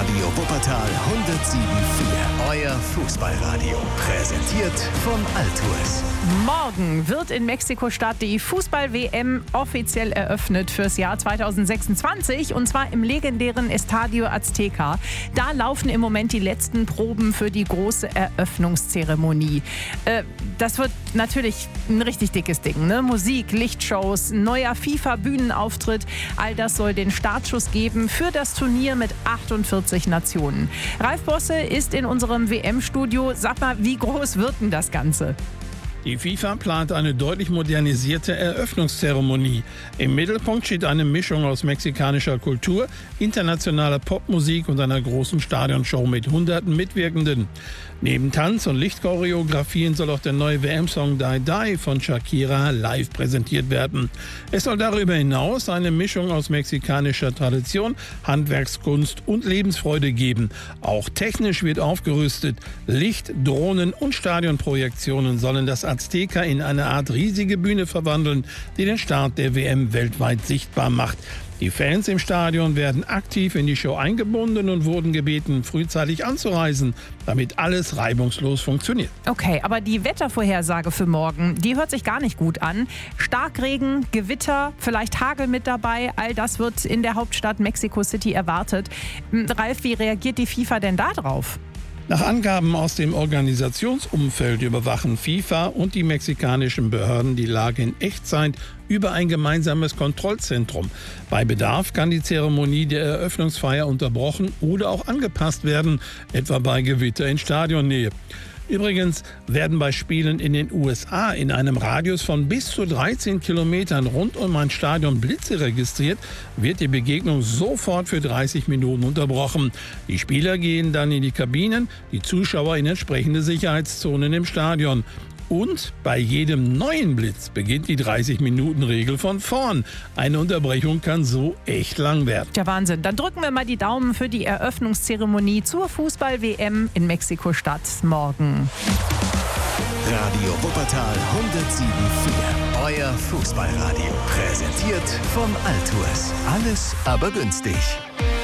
Radio Wuppertal 107.4. Euer Fußballradio. Präsentiert vom Altours. Morgen wird in Mexiko-Stadt die Fußball-WM offiziell eröffnet fürs Jahr 2026. Und zwar im legendären Estadio Azteca. Da laufen im Moment die letzten Proben für die große Eröffnungszeremonie. Das wird natürlich ein richtig dickes Ding, ne? Musik, Lichtshows, neuer FIFA-Bühnenauftritt. All das soll den Startschuss geben für das Turnier mit 48 Nationen. Ralf Bosse ist in unserem WM-Studio. Sag mal, wie groß wird denn das Ganze? Die FIFA plant eine deutlich modernisierte Eröffnungszeremonie. Im Mittelpunkt steht eine Mischung aus mexikanischer Kultur, internationaler Popmusik und einer großen Stadionshow mit hunderten Mitwirkenden. Neben Tanz- und Lichtchoreografien soll auch der neue WM-Song Die Die von Shakira live präsentiert werden. Es soll darüber hinaus eine Mischung aus mexikanischer Tradition, Handwerkskunst und Lebensfreude geben. Auch technisch wird aufgerüstet. Licht, Drohnen und Stadionprojektionen sollen das Azteca in eine Art riesige Bühne verwandeln, die den Start der WM weltweit sichtbar macht. Die Fans im Stadion werden aktiv in die Show eingebunden und wurden gebeten, frühzeitig anzureisen, damit alles reibungslos funktioniert. Okay, aber die Wettervorhersage für morgen, die hört sich gar nicht gut an. Starkregen, Gewitter, vielleicht Hagel mit dabei, all das wird in der Hauptstadt Mexico City erwartet. Ralf, wie reagiert die FIFA denn da drauf? Nach Angaben aus dem Organisationsumfeld überwachen FIFA und die mexikanischen Behörden die Lage in Echtzeit über ein gemeinsames Kontrollzentrum. Bei Bedarf kann die Zeremonie der Eröffnungsfeier unterbrochen oder auch angepasst werden, etwa bei Gewitter in Stadionnähe. Übrigens werden bei Spielen in den USA in einem Radius von bis zu 13 Kilometern rund um ein Stadion Blitze registriert, wird die Begegnung sofort für 30 Minuten unterbrochen. Die Spieler gehen dann in die Kabinen, die Zuschauer in entsprechende Sicherheitszonen im Stadion. Und bei jedem neuen Blitz beginnt die 30-Minuten-Regel von vorn. Eine Unterbrechung kann so echt lang werden. Der Wahnsinn. Dann drücken wir mal die Daumen für die Eröffnungszeremonie zur Fußball-WM in Mexiko-Stadt morgen. Radio Wuppertal 107.4. Euer Fußballradio. Präsentiert vom Altours. Alles aber günstig.